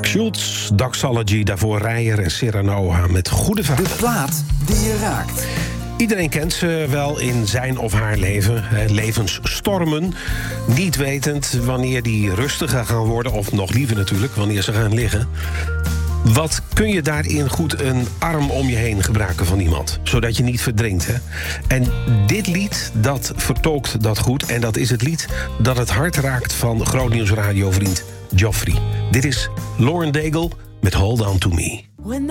Mark Schultz, Doxology, daarvoor Rijer en Serranoa met Goede Vader. De plaat die je raakt. Iedereen kent ze wel in zijn of haar leven. Levensstormen. Niet wetend wanneer die rustiger gaan worden. Of nog liever natuurlijk, wanneer ze gaan liggen. Wat kun je daarin goed een arm om je heen gebruiken van iemand? Zodat je niet verdrinkt, hè? En dit lied, dat vertolkt dat goed. En dat is het lied dat het hart raakt van grootnieuwsradiovriend Joffrey. Dit is Lauren Daigle met Hold On To Me.